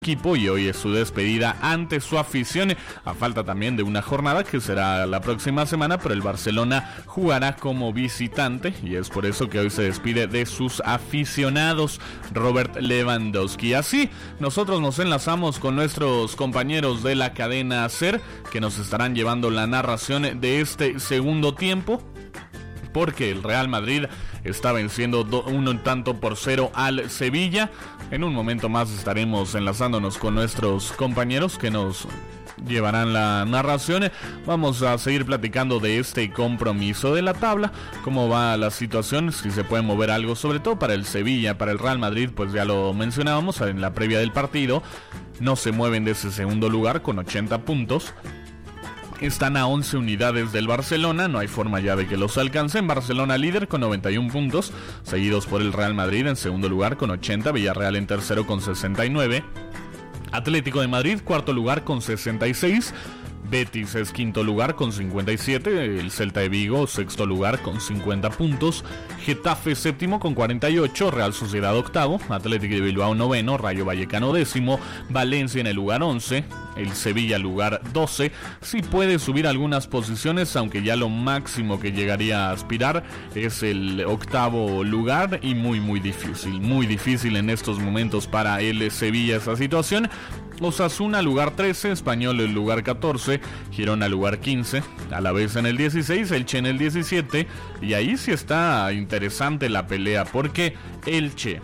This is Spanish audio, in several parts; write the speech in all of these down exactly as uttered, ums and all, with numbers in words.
equipo y hoy es su despedida ante su afición, a falta también de una jornada que será la próxima semana, pero el Barcelona jugará como visitante y es por eso que hoy se despide de sus aficionados, Robert Lewandowski. Así nosotros nos enlazamos con nuestros compañeros de la cadena SER que nos estarán llevando la narración de este segundo tiempo, porque el Real Madrid está venciendo un tanto por cero al Sevilla. En un momento más estaremos enlazándonos con nuestros compañeros que nos llevarán la narración. Vamos a seguir platicando de este compromiso de la tabla, cómo va la situación, si se puede mover algo, sobre todo para el Sevilla. Para el Real Madrid, pues ya lo mencionábamos en la previa del partido, no se mueven de ese segundo lugar con ochenta puntos. Están a once unidades del Barcelona, no hay forma ya de que los alcancen. Barcelona líder con noventa y uno puntos, seguidos por el Real Madrid en segundo lugar con ochenta, Villarreal en tercero con sesenta y nueve, Atlético de Madrid cuarto lugar con sesenta y seis, Betis es quinto lugar con cincuenta y siete, el Celta de Vigo sexto lugar con cincuenta puntos, Getafe séptimo con cuarenta y ocho, Real Sociedad octavo, Atlético de Bilbao noveno, Rayo Vallecano décimo, Valencia en el lugar once, el Sevilla lugar doce, sí puede subir algunas posiciones, aunque ya lo máximo que llegaría a aspirar es el octavo lugar y muy muy difícil, muy difícil en estos momentos para el Sevilla esa situación. Osasuna lugar trece, Español el lugar catorce, Girona lugar quince, Alavés en el dieciséis, Elche en el diecisiete, y ahí sí está interesante la pelea porque Elche,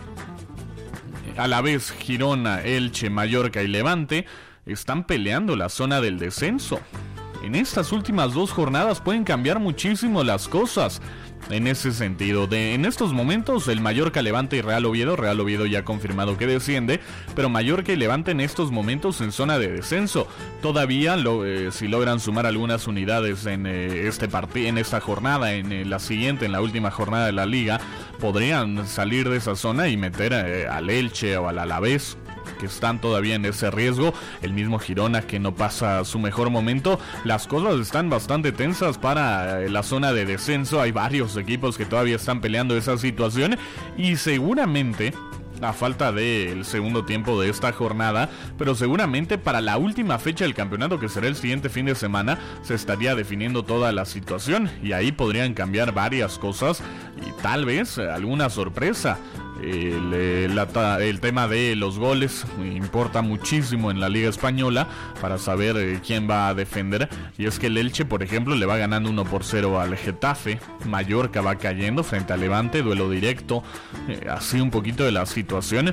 Alavés, Girona, Elche, Mallorca y Levante están peleando la zona del descenso. En estas últimas dos jornadas pueden cambiar muchísimo las cosas. En ese sentido, de, en estos momentos el Mallorca, Levante y Real Oviedo, Real Oviedo ya ha confirmado que desciende, pero Mallorca y Levante en estos momentos en zona de descenso. Todavía lo, eh, si logran sumar algunas unidades en eh, este partido, en esta jornada, en eh, la siguiente, en la última jornada de la liga, podrían salir de esa zona y meter eh, al Elche o al Alavés, que están todavía en ese riesgo, el mismo Girona que no pasa su mejor momento. Las cosas están bastante tensas para la zona de descenso, hay varios equipos que todavía están peleando esa situación y seguramente a falta del segundo tiempo de esta jornada, pero seguramente para la última fecha del campeonato, que será el siguiente fin de semana, se estaría definiendo toda la situación y ahí podrían cambiar varias cosas y tal vez alguna sorpresa. El, el, el tema de los goles importa muchísimo en la Liga Española para saber eh, quién va a defender, y es que el Elche, por ejemplo, le va ganando uno por cero al Getafe, Mallorca va cayendo frente al Levante, duelo directo, eh, así un poquito de la situación.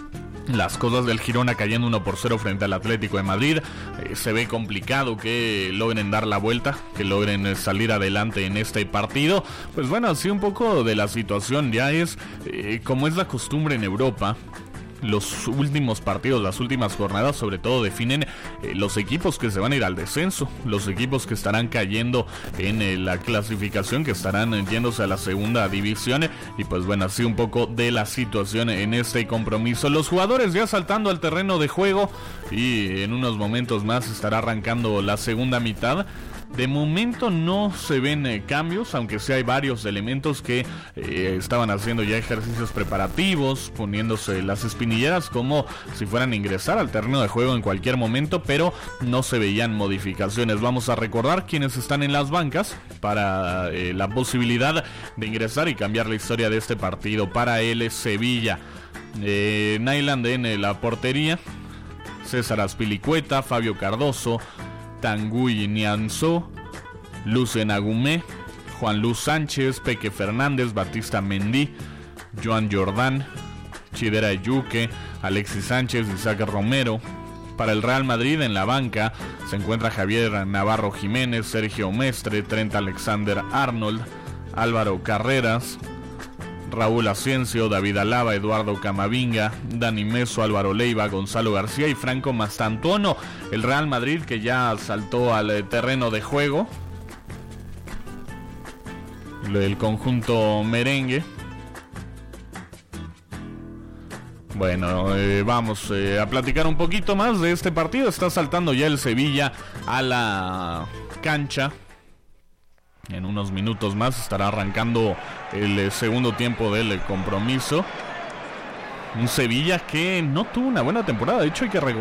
Las cosas del Girona cayendo uno por cero frente al Atlético de Madrid. Eh, se ve complicado que logren dar la vuelta, que logren eh, salir adelante en este partido. Pues bueno, así un poco de la situación. Ya es eh, como es la costumbre en Europa. Los últimos partidos, las últimas jornadas sobre todo definen eh, los equipos que se van a ir al descenso, los equipos que estarán cayendo en eh, la clasificación, que estarán eh, yéndose a la segunda división, y pues bueno, así un poco de la situación en este compromiso. Los jugadores ya saltando al terreno de juego y en unos momentos más estará arrancando la segunda mitad. De momento no se ven eh, cambios, aunque sí hay varios elementos que eh, estaban haciendo ya ejercicios preparativos, poniéndose las espinilleras como si fueran a ingresar al terreno de juego en cualquier momento, pero no se veían modificaciones. Vamos a recordar quiénes están en las bancas para eh, la posibilidad de ingresar y cambiar la historia de este partido. Para el Sevilla, eh, Nyland en la portería, César Azpilicueta, Fabio Cardoso, Tanguy Nianzó, Lucen Agumé, Juan Luz Sánchez, Peque Fernández, Batista Mendy, Joan Jordán, Chidera Yuque, Alexis Sánchez, Isaac Romero. Para el Real Madrid en la banca se encuentra Javier Navarro Jiménez, Sergio Mestre, Trent Alexander-Arnold, Álvaro Carreras, Raúl Asensio, David Alaba, Eduardo Camavinga, Dani Meso, Álvaro Leiva, Gonzalo García y Franco Mastantuono. El Real Madrid que ya saltó al terreno de juego, el conjunto merengue. Bueno, eh, vamos eh, a platicar un poquito más de este partido. Está saltando ya el Sevilla a la cancha. En unos minutos más estará arrancando el eh, segundo tiempo del eh, compromiso. Un Sevilla que no tuvo una buena temporada. De hecho, hay que recordar